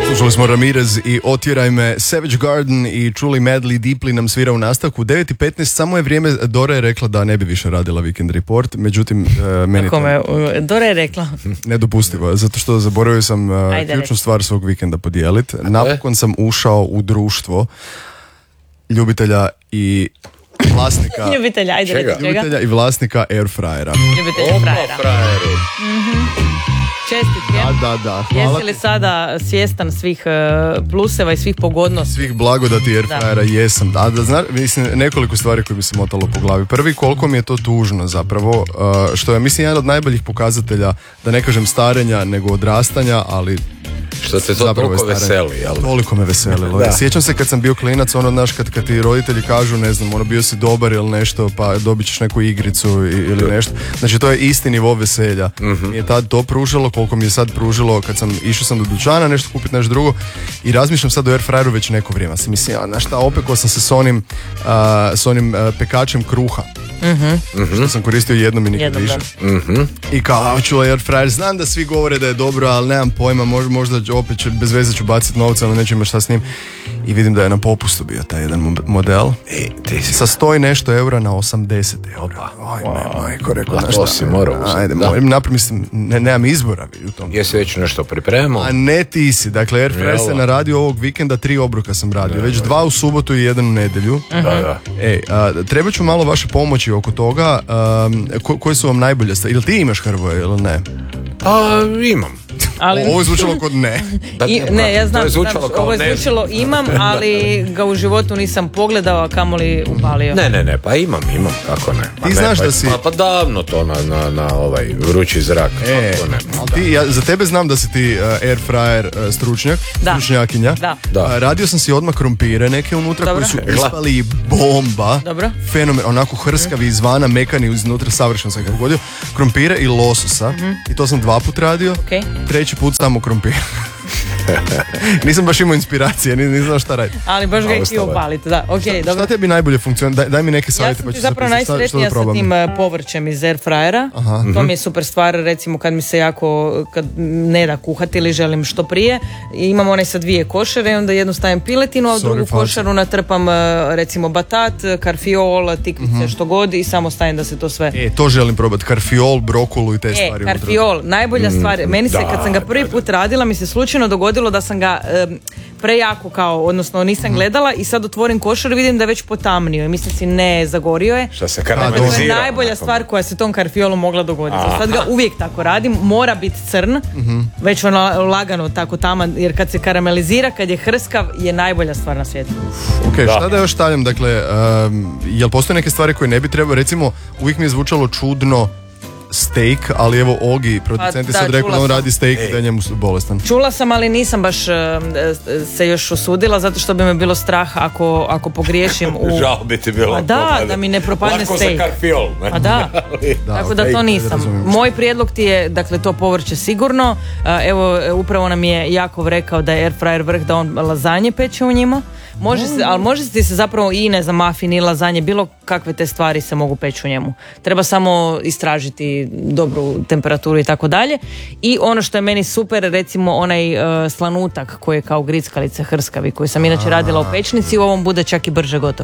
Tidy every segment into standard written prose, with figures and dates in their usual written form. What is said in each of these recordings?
Slušali smo Ramirez i Otjeraj me, Savage Garden i čuli Madly Deeply nam svira u nastavku. 9:15, samo je vrijeme. Dora je rekla da ne bi više radila Weekend Report, međutim meni je Dora je rekla nedopustivo, zato što zaboravio sam ključnu stvar svog vikenda podijeliti. Napokon sam ušao u društvo ljubitelja i vlasnika ljubitelja i vlasnika Airfryera. Ljubitelja frajera. Čestitke. Da. Jesi li sada svjestan svih pluseva i svih pogodnosti? Svih blagodati Airfryera jesam. Mislim, nekoliko stvari koje bi se motalo po glavi. Prvi, koliko mi je to tužno zapravo, što je mislim jedan od najboljih pokazatelja, da ne kažem starenja, nego odrastanja, ali što te to toliko veseli, jel? Toliko me veselilo. Sjećam se kad sam bio klinac, znaš, kad ti roditelji kažu, ne znam, bio si dobar ili nešto, pa dobit ćeš neku igricu ili nešto. Znači, to je isti nivo veselja. Mi je tad to pružilo, koliko mi je sad pružilo kad sam išao sam do dućana nešto kupiti, nešto drugo, i razmišljam sad o Airfryeru već neko vrijeme. Mislim, znaš šta, opekao sam se s onim pekačem kruha. Što sam koristio jednom i nikad više. I kao, ću Airfryer, znam da svi govore da je dobro, ali nemam pojma, možda opet bez veze ću baciti novca, ali neću imati šta s njim. I vidim da je na popustu bio taj jedan model. Sa 100 i nešto eura na 80 eura. Majko, rekao, znaš šta. To si morao uzeti. Ajde, napravo, mislim, nemam izbora u tom. Jesi već nešto pripremao? A ne ti si. Dakle, Airfryer se naradio ovog vikenda, 3 obroka sam radio. Već 2 u subotu i 1 u nedjelju. Treba ću malo vaše pomoći oko toga. Koje su vam najbolje stvari? Ili ti imaš, Hrvoje, ili ne? Imam. Ali... Ovo je zvučalo kod ne. Ne, ja znam, ovo je zvučalo imam, ali ga u životu nisam pogledao, a kamoli upalio. Ne, pa imam, kako ne. Ti znaš da si... Pa davno to na ovaj vrući zrak. Za tebe znam da si ti Airfryer stručnjakinja. Da. Radio sam si odmah krompire neke unutra koji su ispali bomba. Dobro. Fenomen, onako hrskavi izvana, mekani iznutra, savršeno sam ga pogodio. Krompire i lososa. I to sam 2 put radio. Treći put samo krompir. Nisam baš imao inspiracije, nisam znao šta raditi. Ali baš ga je htio upaliti, da. Dobro. Šta tebi najbolje funkcionira? Daj mi neke savjete. Ja sam ti zapravo najsretnija sa tim povrćem iz Airfryera. To mi je super stvar, recimo kad mi se kad ne da kuhati ili želim što prije. Imam onaj sa 2 košare i onda jednu stavim piletinu, a u drugu košaru natrpam recimo batat, karfiol, tikvice, što god, i samo stavim da se to sve... To želim probati, karfiol, brokulu i te stvari. Karfiol, najbolja stvar. Meni se, kad sam ga prvi put radila, mi se slučajno dogodilo da sam ga prejako odnosno nisam gledala, i sad otvorim košar i vidim da je već potamnio i mislim si ne, zagorio je. Šta se karamelizirao? To je najbolja stvar koja se tom karfiolu mogla dogoditi. Sad ga uvijek tako radim, mora biti crn, već lagano tako taman, jer kad se karamelizira, kad je hrskav, je najbolja stvar na svijetu. Šta da još stavljam, dakle, jel postoje neke stvari koje ne bi trebao, recimo, uvijek mi je zvučalo čudno steak, ali evo Ogi, producent je sad rekao da on radi steak i da je njemu bolestan. Čula sam, ali nisam baš se još usudila, zato što bi me bilo strah ako pogriješim u... Žao bi ti bilo. Da mi ne propadne steak. Lako za karfiol. Tako da to nisam. Moj prijedlog ti je, dakle, to povrće sigurno. Evo, upravo nam je Jakov rekao da je Airfryer vrh, da on lazanje peče u njima. Ali može se zapravo i ne za muffin i lazanje, bilo kakve te stvari se mogu peći u njemu. Treba samo istražiti dobru temperaturu i tako dalje. I ono što je meni super, recimo onaj slanutak koji je kao grickalice hrskavi, koji sam inače radila u pečnici, u ovom bude čak i brže gotov.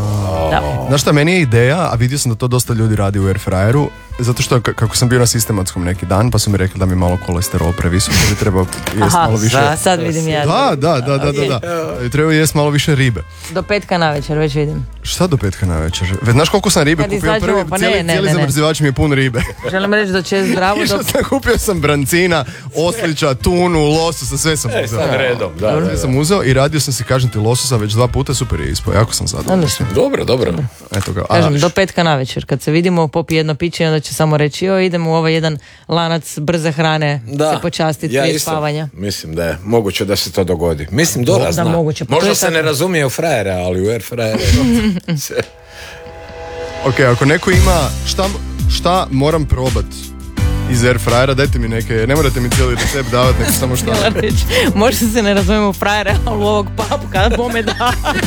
Znaš šta, meni je ideja, a vidio sam da to dosta ljudi radi u Airfryeru, zato što kako sam bio na sistematskom neki dan, pa su mi rekli da mi malo kolesterol previsok, da bi trebao jesti malo više. Sad vidim ja. Da. Treba jesti malo više ribe. Do petka navečer već vidim. Šta do petka navečer? Znaš koliko sam ribe kupio? Cijeli zamrzivač mi je pun ribe. Želim reći da će zdravo. Kupio sam brancina, oslića, tunu, lososa, sve sam uzeo. Sad redom, sve sam uzeo i radio sam si, kažem ti, lososa već 2 puta, super je ispao, jako sam zadovoljan. Dobro. Eto ga. Kažem, do petka navečer, kad se vidimo, popi jedno piće, onda će samo reći, idemo u ovaj jedan lanac brze hrane, se počastiti prije spavanja. Mislim da je moguće da se to dogodi. Mislim, Dora zna. Možda se ne razumije u frajere, ali u Airfryere se... Ok, ako neko ima šta moram probat iz Airfryera, dajte mi neke, ne morate mi cijeli recept davati, nego samo šta. Možda se ne razumijemo u frajere, ali u ovog papka, bome da.